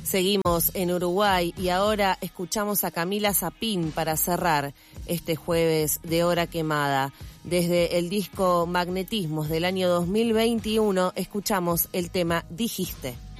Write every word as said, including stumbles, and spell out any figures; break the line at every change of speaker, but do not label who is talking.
Seguimos en Uruguay y ahora escuchamos a Camila Zapín para cerrar este jueves de Hora Quemada. Desde el disco Magnetismos del año dos mil veintiuno escuchamos el tema Dijiste.